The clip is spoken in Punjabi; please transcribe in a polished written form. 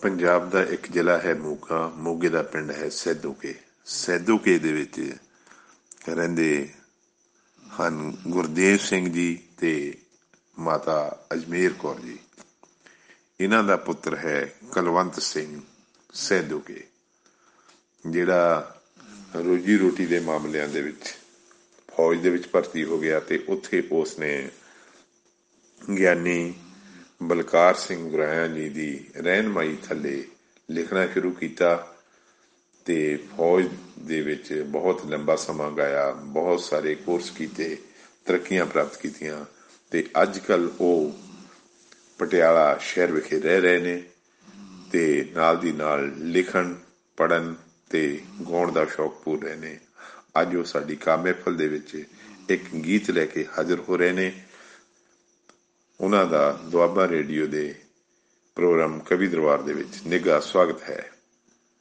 ਪੰਜਾਬ ਦਾ ਇੱਕ ਜ਼ਿਲ੍ਹਾ ਹੈ ਮੋਗਾ। ਮੋਗੇ ਦਾ ਪਿੰਡ ਹੈ ਸੈਦੋਕੇ। ਸੈਦੋਕੇ ਦੇ ਵਿੱਚ ਰਹਿੰਦੇ ਹਨ ਗੁਰਦੇਵ ਸਿੰਘ ਜੀ ਅਤੇ ਮਾਤਾ ਅਜਮੇਰ ਕੌਰ ਜੀ। ਇਹਨਾਂ ਦਾ ਪੁੱਤਰ ਹੈ ਕੁਲਵੰਤ ਸਿੰਘ ਸੈਦੋਕੇ, ਜਿਹੜਾ ਰੋਜੀ ਰੋਟੀ ਦੇ ਮਾਮਲਿਆਂ ਦੇ ਵਿੱਚ ਫੌਜ ਦੇ ਵਿੱਚ ਭਰਤੀ ਹੋ ਗਿਆ ਅਤੇ ਉੱਥੇ ਉਸਨੇ ਗਿਆਨੀ ਬਲਕਾਰ ਸਿੰਘ ਗੁਰਾਇਆ ਜੀ ਦੀ ਰਹਿਨਮਾਈ ਥੱਲੇ ਲਿਖਣਾ ਸ਼ੁਰੂ ਕੀਤਾ ਅਤੇ ਫੌਜ ਦੇ ਵਿੱਚ ਬਹੁਤ ਲੰਬਾ ਸਮਾਂ ਗਾਇਆ, ਬਹੁਤ ਸਾਰੇ ਕੋਰਸ ਕੀਤੇ, ਤਰੱਕੀਆਂ ਪ੍ਰਾਪਤ ਕੀਤੀਆਂ ਅਤੇ ਅੱਜ ਕੱਲ੍ਹ ਉਹ ਪਟਿਆਲਾ ਸ਼ਹਿਰ ਵਿਖੇ ਰਹਿ ਰਹੇ ਨੇ ਅਤੇ ਨਾਲ ਦੀ ਨਾਲ ਲਿਖਣ, ਪੜ੍ਹਨ ਅਤੇ ਗਾਉਣ ਦਾ ਸ਼ੌਕ ਪੂਰ ਰਹੇ ਨੇ। ਅੱਜ ਉਹ ਸਾਡੀ ਕਾਵਿ ਮਹਿਫਲ ਦੇ ਵਿੱਚ ਇੱਕ ਗੀਤ ਲੈ ਕੇ ਹਾਜ਼ਰ ਹੋ ਰਹੇ ਨੇ। ਉਹਨਾਂ ਦਾ ਦੁਆਬਾ ਰੇਡੀਓ ਦੇ ਪ੍ਰੋਗਰਾਮ ਕਵੀ ਦਰਬਾਰ ਦੇ ਵਿੱਚ ਨਿੱਘਾ ਸਵਾਗਤ ਹੈ।